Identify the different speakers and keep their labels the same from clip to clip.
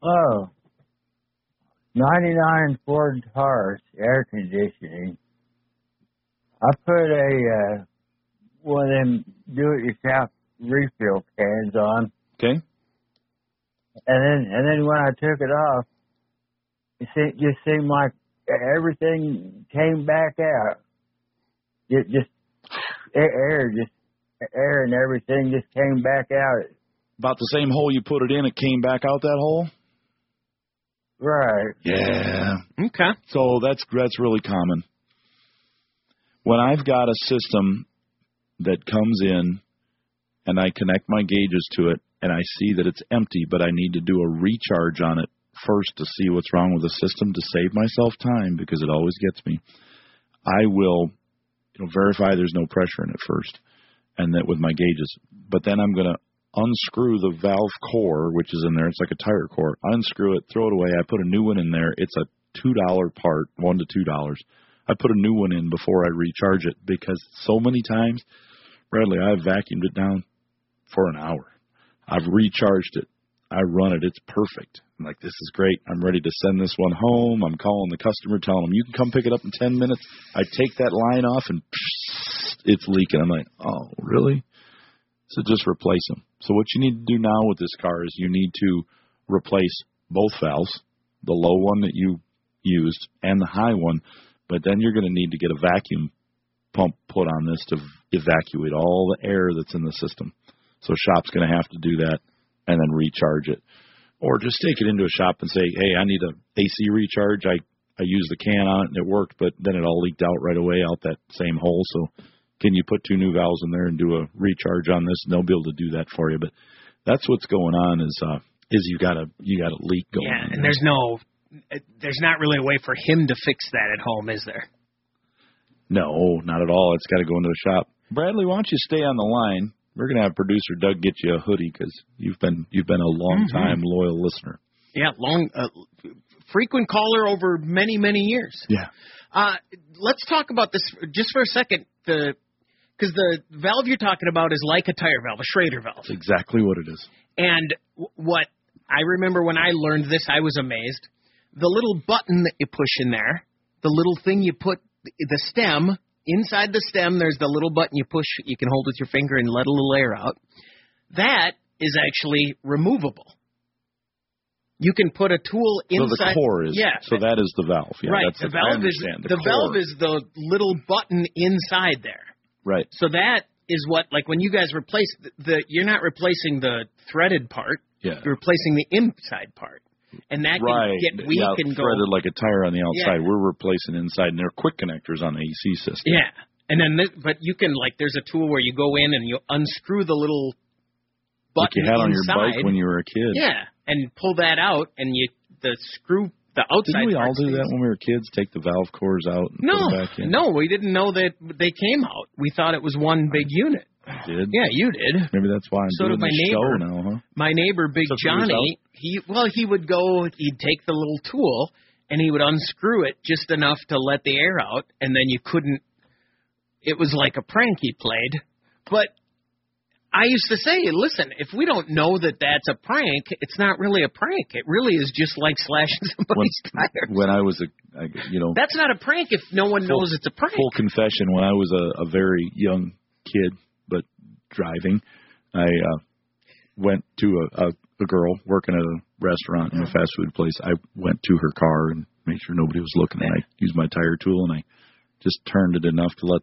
Speaker 1: Oh, 99 Ford Taurus air conditioning. I put one of them do-it-yourself refill cans on.
Speaker 2: Okay.
Speaker 1: And then when I took it off, it just seemed like everything came back out. Just air and everything just came back out.
Speaker 2: About the same hole you put it in, it came back out that hole?
Speaker 1: Right.
Speaker 2: Yeah.
Speaker 3: Okay.
Speaker 2: So that's really common. When I've got a system that comes in and I connect my gauges to it and I see that it's empty, but I need to do a recharge on it first to see what's wrong with the system to save myself time, because it always gets me, I will verify there's no pressure in it first, and that with my gauges. But then I'm going to unscrew the valve core, which is in there. It's like a tire core. Unscrew it, throw it away. I put a new one in there. It's a $2 part, $1 to $2. I put a new one in before I recharge it, because so many times, Bradley, I've vacuumed it down for an hour. I've recharged it. I run it. It's perfect. I'm like, this is great. I'm ready to send this one home. I'm calling the customer, telling them, you can come pick it up in 10 minutes. I take that line off, and it's leaking. I'm like, oh, really? So just replace them. So what you need to do now with this car is you need to replace both valves, the low one that you used and the high one, but then you're going to need to get a vacuum pump put on this to evacuate all the air that's in the system. So shop's going to have to do that and then recharge it. Or just take it into a shop and say, hey, I need an AC recharge. I used the can on it and it worked, but then it all leaked out right away out that same hole. So can you put 2 new valves in there and do a recharge on this? And they'll be able to do that for you. But that's what's going on is you got a leak going on.
Speaker 3: Yeah, and there's not really a way for him to fix that at home, is there?
Speaker 2: No, not at all. It's got to go into a shop. Bradley, why don't you stay on the line? We're going to have producer Doug get you a hoodie, because you've been a long-time loyal listener.
Speaker 3: Yeah, frequent caller over many, many years.
Speaker 2: Yeah.
Speaker 3: Let's talk about this just for a second, because the valve you're talking about is like a tire valve, a Schrader valve.
Speaker 2: That's exactly what it is.
Speaker 3: And what I remember when I learned this, I was amazed. The little button that you push in there, the little thing you put, the stem, inside the stem, there's the little button you push, you can hold with your finger and let a little air out. That is actually removable. You can put a tool inside.
Speaker 2: So the core is.
Speaker 3: Yeah.
Speaker 2: So that is the valve. Yeah,
Speaker 3: right.
Speaker 2: That's
Speaker 3: The valve is the little button inside there.
Speaker 2: Right.
Speaker 3: So that is what, like when you guys replace you're not replacing the threaded part.
Speaker 2: Yeah.
Speaker 3: You're replacing the inside part. And that can get weak and go.
Speaker 2: Threaded like a tire on the outside. Yeah. We're replacing inside, and they're quick connectors on the AC system.
Speaker 3: Yeah. And then, but you can, like, there's a tool where you go in and you unscrew the little button
Speaker 2: like you had on
Speaker 3: inside.
Speaker 2: your bike when you were a kid.
Speaker 3: Yeah. And pull that out, and the outside.
Speaker 2: Didn't we all do that when we were kids? Take the valve cores out and put them back in?
Speaker 3: No, we didn't know that they came out. We thought it was one big unit.
Speaker 2: You did?
Speaker 3: Yeah, you did.
Speaker 2: Maybe that's why I'm doing this show now, huh?
Speaker 3: My neighbor, Big Johnny, he would go, he'd take the little tool, and he would unscrew it just enough to let the air out, and then you couldn't, it was like a prank he played. But I used to say, listen, if we don't know that that's a prank, it's not really a prank. It really is just like slashing somebody's tires.
Speaker 2: When I was
Speaker 3: that's not a prank if no one knows it's a prank.
Speaker 2: Full confession, when I was a very young kid, but driving, I went to a girl working at a restaurant in a fast food place. I went to her car and made sure nobody was looking, and I used my tire tool, and I just turned it enough to let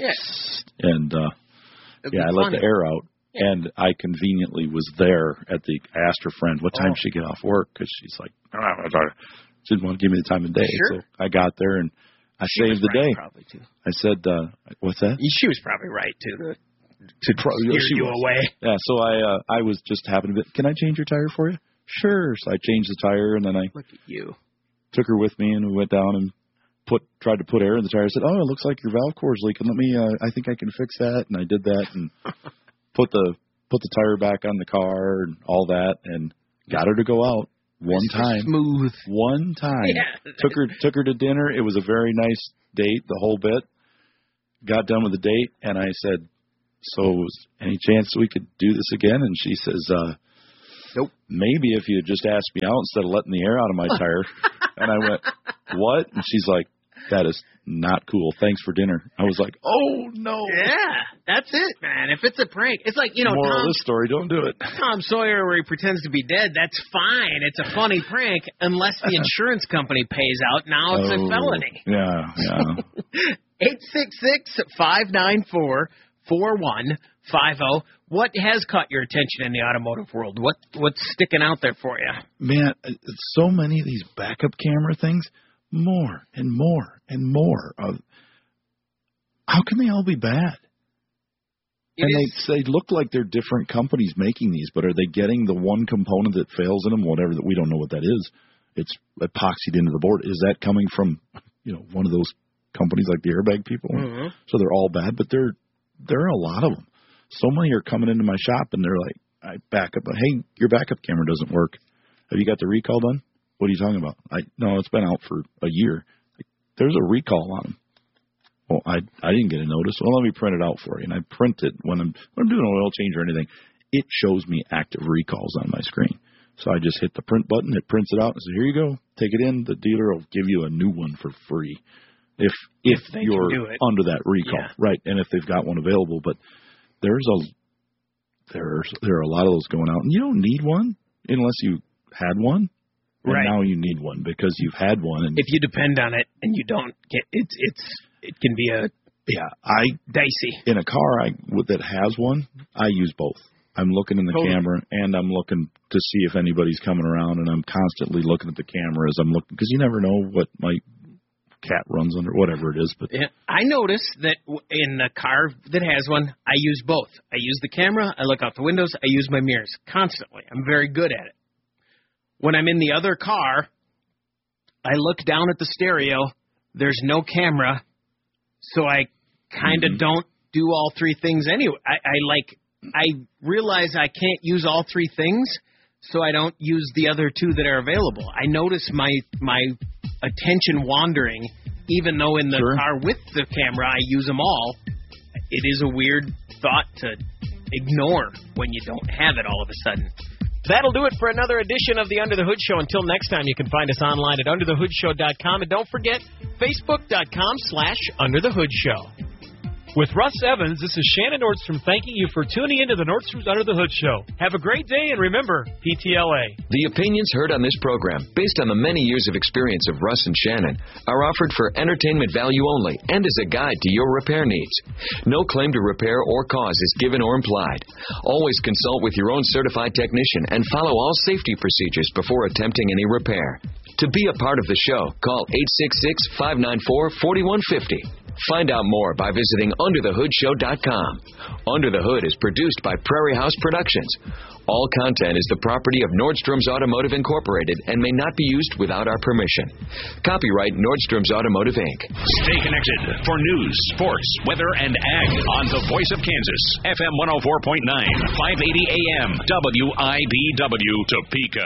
Speaker 2: I let the air out. Yeah. And I conveniently was there I asked her friend, what time did she get off work? Because she's like, she didn't want to give me the time of day.
Speaker 3: Sure.
Speaker 2: So I got there, and I saved the day.
Speaker 3: Probably too.
Speaker 2: I said, what's that?
Speaker 3: She was probably right, too, to steer you away.
Speaker 2: Yeah, so I was just happening to be, can I change your tire for you? Sure. So I changed the tire, and then I
Speaker 3: look at you.
Speaker 2: Took her with me, and we went down and tried to put air in the tire. I said, it looks like your valve core is leaking. Let me, I think I can fix that. And I did that and put the tire back on the car and all that, and got her to go out one time.
Speaker 3: Smooth.
Speaker 2: One time.
Speaker 3: Yeah.
Speaker 2: Took her to dinner. It was a very nice date, the whole bit. Got done with the date, and I said, so any chance we could do this again? And she says,
Speaker 3: Nope.
Speaker 2: Maybe if you had just asked me out instead of letting the air out of my tire. And I went, what? And she's like, that is not cool. Thanks for dinner. I was like, oh, no.
Speaker 3: Yeah, that's it, man. If it's a prank, it's like,
Speaker 2: moral of this story, don't do it.
Speaker 3: Tom Sawyer where he pretends to be dead, that's fine. It's a funny prank unless the insurance company pays out. Now it's a felony.
Speaker 2: Yeah.
Speaker 3: 866-594-4150. What has caught your attention in the automotive world? What's sticking out there for you?
Speaker 2: Man, so many of these backup camera things, more and more and more. How can they all be bad? They look like they're different companies making these, but are they getting the one component that fails in them, whatever that we don't know what that is? It's epoxied into the board. Is that coming from, one of those companies like the airbag people?
Speaker 3: Mm-hmm.
Speaker 2: So they're all bad, but there are a lot of them. So many are coming into my shop and they're like, I back up. Hey, your backup camera doesn't work. Have you got the recall done? What are you talking about? No, it's been out for a year. There's a recall on them. Well, I didn't get a notice. Well, let me print it out for you. And I print it when I'm doing an oil change or anything. It shows me active recalls on my screen. So I just hit the print button. It prints it out and says, here you go. Take it in. The dealer will give you a new one for free if you're under that recall.
Speaker 3: Yeah.
Speaker 2: Right. And if they've got one available. But there are a lot of those going out. And you don't need one unless you had one. And
Speaker 3: right.
Speaker 2: Now you need one because you've had one. And
Speaker 3: if you depend on it and you don't get it can be dicey.
Speaker 2: In a car that has one, I use both. I'm looking in the camera and I'm looking to see if anybody's coming around, and I'm constantly looking at the camera as I'm looking because you never know what my cat runs under, whatever it is. But
Speaker 3: yeah, I noticed that in the car that has one, I use both. I use the camera, I look out the windows, I use my mirrors constantly. I'm very good at it. When I'm in the other car, I look down at the stereo. There's no camera, so I kind of don't do all three things anyway. I realize I can't use all three things, so I don't use the other two that are available. I notice my attention wandering, even though in the car with the camera I use them all. It is a weird thought to ignore when you don't have it all of a sudden. That'll do it for another edition of the Under the Hood Show. Until next time, you can find us online at underthehoodshow.com. And don't forget, facebook.com/underthehoodshow.
Speaker 4: With Russ Evans, this is Shannon Nordstrom thanking you for tuning into the Nordstrom's Under the Hood Show. Have a great day, and remember, PTLA.
Speaker 5: The opinions heard on this program, based on the many years of experience of Russ and Shannon, are offered for entertainment value only and as a guide to your repair needs. No claim to repair or cause is given or implied. Always consult with your own certified technician and follow all safety procedures before attempting any repair. To be a part of the show, call 866-594-4150. Find out more by visiting underthehoodshow.com. Under the Hood is produced by Prairie House Productions. All content is the property of Nordstrom's Automotive Incorporated and may not be used without our permission. Copyright Nordstrom's Automotive, Inc.
Speaker 6: Stay connected for news, sports, weather, and ag on the Voice of Kansas, FM 104.9, 580 AM, WIBW, Topeka.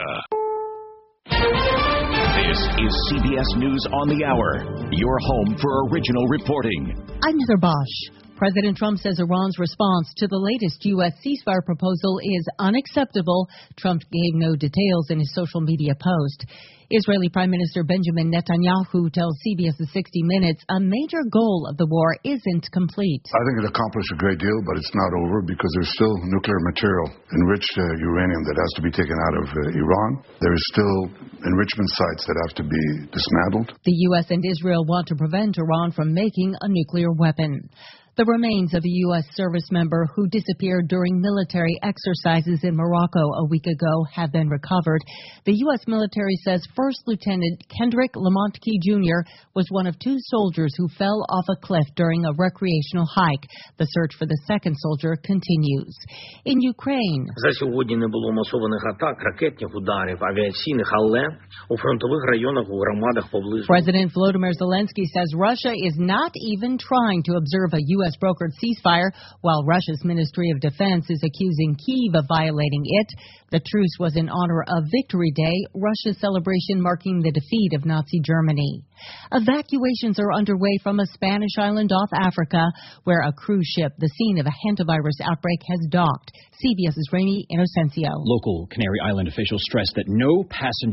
Speaker 6: This is CBS News on the Hour, your home for original reporting.
Speaker 7: I'm Heather Bosch. President Trump says Iran's response to the latest U.S. ceasefire proposal is unacceptable. Trump gave no details in his social media post. Israeli Prime Minister Benjamin Netanyahu tells CBS's 60 Minutes a major goal of the war isn't complete.
Speaker 8: I think it accomplished a great deal, but it's not over because there's still nuclear material, enriched uranium that has to be taken out of Iran. There is still enrichment sites that have to be dismantled.
Speaker 7: The U.S. and Israel want to prevent Iran from making a nuclear weapon. The remains of a U.S. service member who disappeared during military exercises in Morocco a week ago have been recovered. The U.S. military says First Lieutenant Kendrick Lamontke Jr. was one of two soldiers who fell off a cliff during a recreational hike. The search for the second soldier continues. In Ukraine,
Speaker 9: За сьогодні не було масованих атак, ракетних ударів, авіаційних, але у фронтових районах, у громадах поблизу.
Speaker 7: President Volodymyr Zelensky says Russia is not even trying to observe a U.S. U.S.-brokered ceasefire, while Russia's Ministry of Defense is accusing Kyiv of violating it. The truce was in honor of Victory Day, Russia's celebration marking the defeat of Nazi Germany. Evacuations are underway from a Spanish island off Africa, where a cruise ship, the scene of a hantavirus outbreak, has docked. CBS's Ramy Inocencio.
Speaker 10: Local Canary Island officials stressed that no passenger